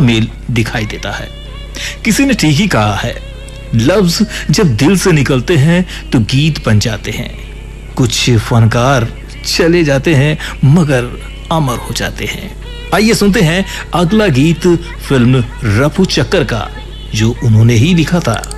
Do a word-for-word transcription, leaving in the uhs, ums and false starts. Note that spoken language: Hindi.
मेल दिखाई देता है। किसी ने ठीक ही कहा है, लफ्ज जब दिल से निकलते हैं तो गीत बन जाते हैं। कुछ फनकार चले जाते हैं मगर अमर हो जाते हैं। आइए सुनते हैं अगला गीत फिल्म रफू चक्कर का, जो उन्होंने ही लिखा था।